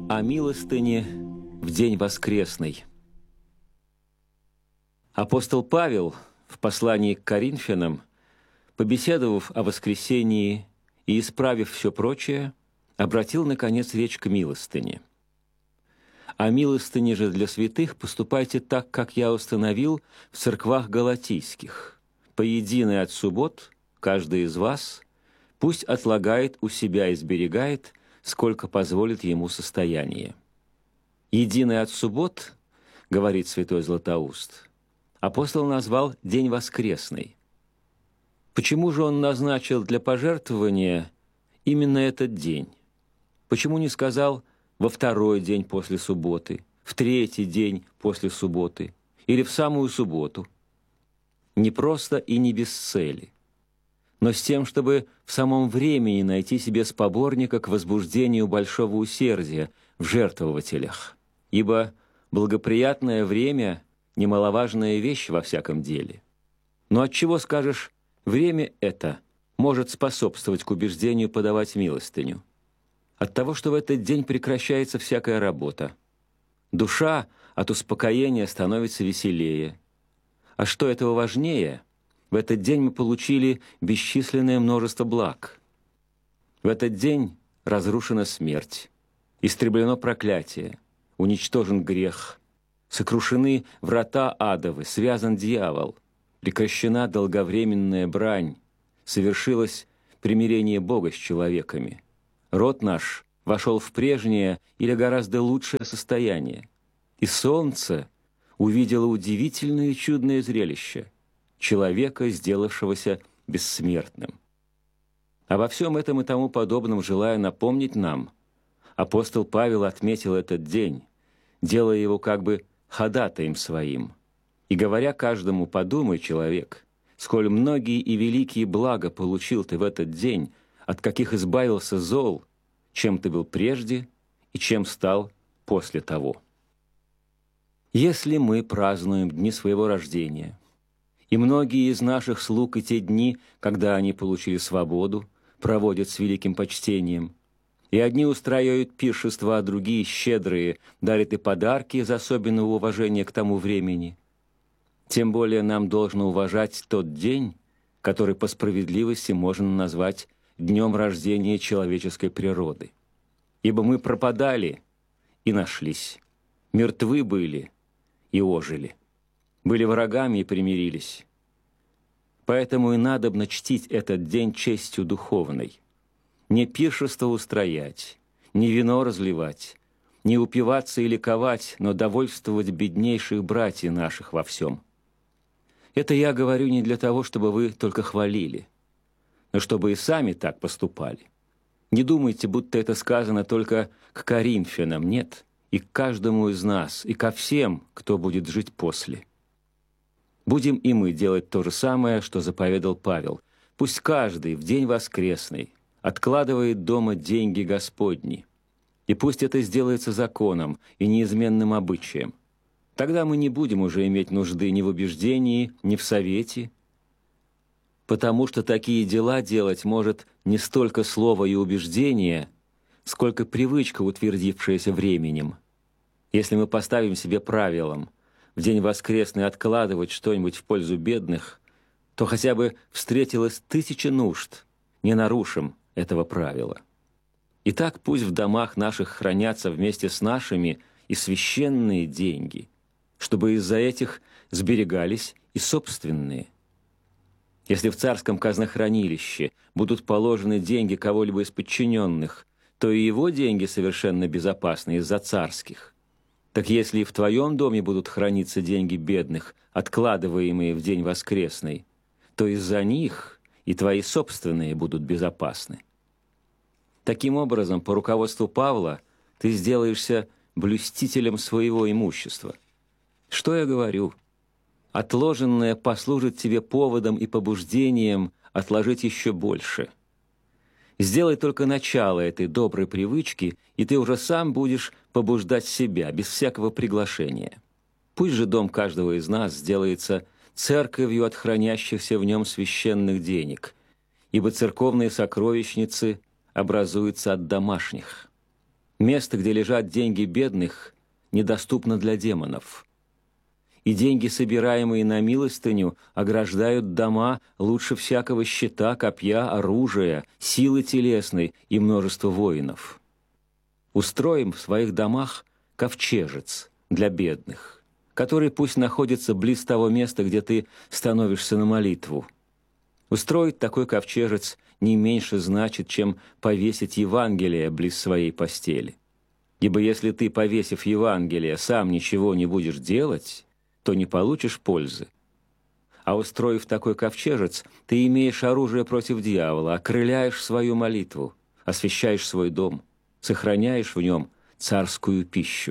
О милостыне в день воскресный. Апостол Павел в послании к Коринфянам, побеседовав о воскресении и исправив все прочее, обратил, наконец, речь к милостыне. «О милостыне же для святых поступайте так, как я установил в церквах галатийских. По единой от суббот каждый из вас пусть отлагает у себя и сберегает, сколько позволит ему состояние». «Единый от суббот, — говорит святой Златоуст, — апостол назвал день воскресный. Почему же он назначил для пожертвования именно этот день? Почему не сказал во второй день после субботы, в третий день после субботы или в самую субботу? Не просто и не без цели, но с тем, чтобы в самом времени найти себе споборника к возбуждению большого усердия в жертвователях, ибо благоприятное время – немаловажная вещь во всяком деле. Но отчего, скажешь, время это может способствовать к убеждению подавать милостыню? От того, что в этот день прекращается всякая работа. Душа от успокоения становится веселее. А что этого важнее – в этот день мы получили бесчисленное множество благ. В этот день разрушена смерть, истреблено проклятие, уничтожен грех, сокрушены врата адовы, связан дьявол, прекращена долговременная брань, совершилось примирение Бога с человеками. Род наш вошел в прежнее или гораздо лучшее состояние, и солнце увидело удивительное и чудное зрелище – человека, сделавшегося бессмертным. Обо всем этом и тому подобном желая напомнить нам, апостол Павел отметил этот день, делая его как бы ходатаем своим, и говоря каждому: «Подумай, человек, сколь многие и великие блага получил ты в этот день, от каких избавился зол, чем ты был прежде и чем стал после того». Если мы празднуем дни своего рождения, и многие из наших слуг и те дни, когда они получили свободу, проводят с великим почтением, и одни устраивают пиршества, а другие, щедрые, дарят и подарки из особенного уважения к тому времени, тем более нам должно уважать тот день, который по справедливости можно назвать днем рождения человеческой природы. Ибо мы пропадали и нашлись, мертвы были и ожили, были врагами и примирились. Поэтому и надобно чтить этот день честью духовной. Не пиршество устроять, не вино разливать, не упиваться и ликовать, но довольствовать беднейших братьев наших во всем. Это я говорю не для того, чтобы вы только хвалили, но чтобы и сами так поступали. Не думайте, будто это сказано только к Коринфянам, нет, и к каждому из нас, и ко всем, кто будет жить после. Будем и мы делать то же самое, что заповедал Павел. Пусть каждый в день воскресный откладывает дома деньги Господни, и пусть это сделается законом и неизменным обычаем. Тогда мы не будем уже иметь нужды ни в убеждении, ни в совете, потому что такие дела делать может не столько слово и убеждение, сколько привычка, утвердившаяся временем. Если мы поставим себе правилом в день воскресный откладывать что-нибудь в пользу бедных, то хотя бы встретилось 1000 нужд, не нарушим этого правила. Итак, пусть в домах наших хранятся вместе с нашими и священные деньги, чтобы из-за этих сберегались и собственные. Если в царском казнохранилище будут положены деньги кого-либо из подчиненных, то и его деньги совершенно безопасны из-за царских. Так если и в твоем доме будут храниться деньги бедных, откладываемые в день воскресный, то из-за них и твои собственные будут безопасны. Таким образом, по руководству Павла, ты сделаешься блюстителем своего имущества. Что я говорю? Отложенное послужит тебе поводом и побуждением отложить еще больше. Сделай только начало этой доброй привычки, и ты уже сам будешь побуждать себя без всякого приглашения. Пусть же дом каждого из нас сделается церковью от хранящихся в нем священных денег, ибо церковные сокровищницы образуются от домашних. Место, где лежат деньги бедных, недоступно для демонов. И деньги, собираемые на милостыню, ограждают дома лучше всякого щита, копья, оружия, силы телесной и множества воинов. Устроим в своих домах ковчежец для бедных, который пусть находится близ того места, где ты становишься на молитву. Устроить такой ковчежец не меньше значит, чем повесить Евангелие близ своей постели. Ибо если ты, повесив Евангелие, сам ничего не будешь делать, то не получишь пользы. А устроив такой ковчежец, ты имеешь оружие против дьявола, окрыляешь свою молитву, освящаешь свой дом, сохраняешь в нем царскую пищу.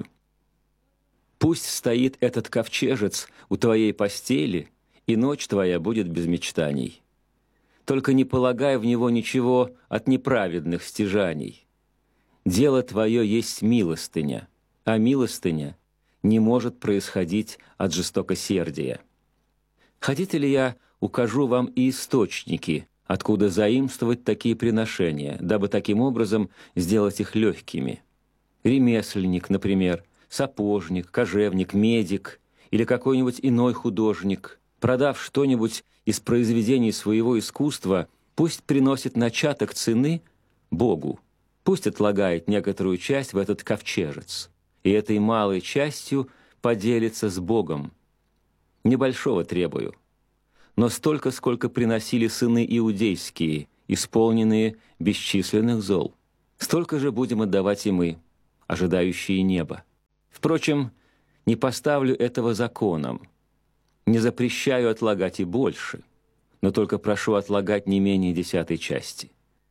Пусть стоит этот ковчежец у твоей постели, и ночь твоя будет без мечтаний. Только не полагай в него ничего от неправедных стяжаний. Дело твое есть милостыня, а милостыня не может происходить от жестокосердия. Хотите ли я укажу вам и источники, откуда заимствовать такие приношения, дабы таким образом сделать их легкими? Ремесленник, например, сапожник, кожевник, медик или какой-нибудь иной художник, продав что-нибудь из произведений своего искусства, пусть приносит начаток цены Богу, пусть отлагает некоторую часть в этот ковчежец, и этой малой частью поделится с Богом. Небольшого требую, но столько, сколько приносили сыны иудейские, исполненные бесчисленных зол. Столько же будем отдавать и мы, ожидающие неба. Впрочем, не поставлю этого законом, не запрещаю отлагать и больше, но только прошу отлагать не менее 10 части.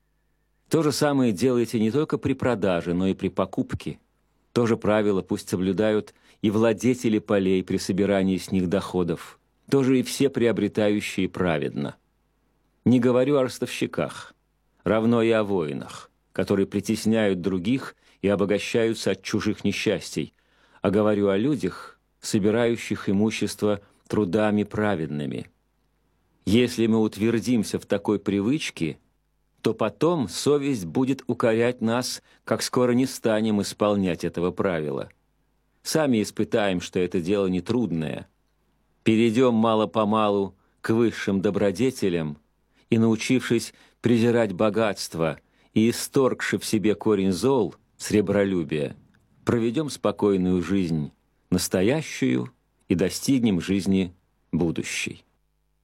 То же самое делайте не только при продаже, но и при покупке. То же правило пусть соблюдают и владетели полей при собирании с них доходов, тоже и все приобретающие праведно. Не говорю о ростовщиках, равно и о воинах, которые притесняют других и обогащаются от чужих несчастий, а говорю о людях, собирающих имущество трудами праведными. Если мы утвердимся в такой привычке, то потом совесть будет укорять нас, как скоро не станем исполнять этого правила. Сами испытаем, что это дело нетрудное. Перейдем мало-помалу к высшим добродетелям и, научившись презирать богатство и исторгши в себе корень зол, сребролюбия, проведем спокойную жизнь, настоящую, и достигнем жизни будущей.